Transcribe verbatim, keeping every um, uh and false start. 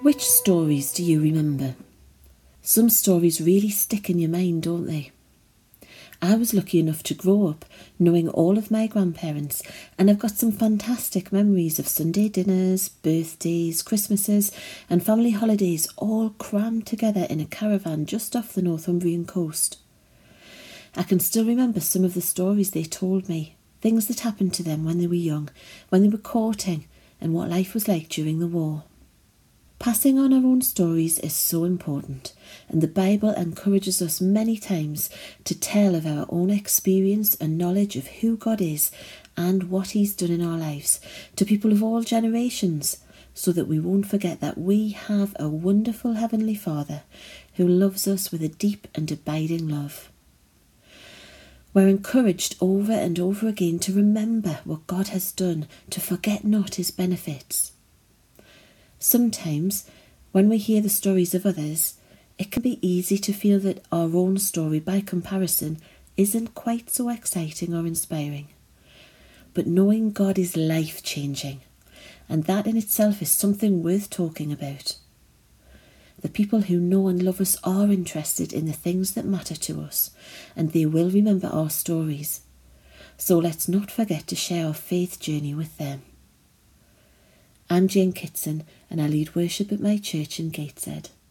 Which stories do you remember? Some stories really stick in your mind, don't they? I was lucky enough to grow up knowing all of my grandparents, and I've got some fantastic memories of Sunday dinners, birthdays, Christmases and family holidays all crammed together in a caravan just off the Northumbrian coast. I can still remember some of the stories they told me, things that happened to them when they were young, when they were courting, and what life was like during the war. Passing on our own stories is so important, and the Bible encourages us many times to tell of our own experience and knowledge of who God is and what He's done in our lives to people of all generations, so that we won't forget that we have a wonderful Heavenly Father who loves us with a deep and abiding love. We're encouraged over and over again to remember what God has done, to forget not His benefits. Sometimes, when we hear the stories of others, it can be easy to feel that our own story, by comparison, isn't quite so exciting or inspiring. But knowing God is life-changing, and that in itself is something worth talking about. The people who know and love us are interested in the things that matter to us, and they will remember our stories. So let's not forget to share our faith journey with them. I'm Jane Kitson, and I lead worship at my church in Gateshead.